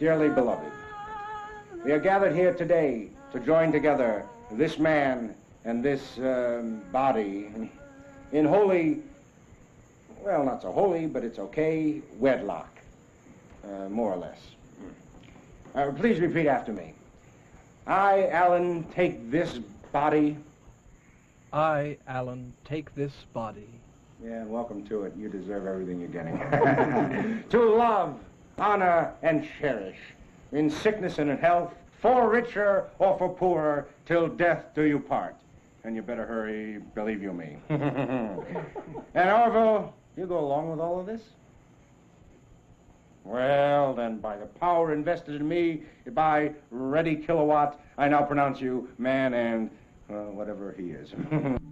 Dearly beloved, we are gathered here today to join together this man and this body in holy, well, not so holy, but it's okay, wedlock, more or less. Please repeat after me. I, Alan, take this body. I, Alan, take this body. Yeah, and welcome to it. You deserve everything you're getting. To love, honor, and cherish, in sickness and in health, for richer or for poorer, till death do you part. And you better hurry, believe you me. And Orville, you go along with all of this? Well, then, by the power invested in me, by Ready Kilowatt, I now pronounce you man and whatever he is.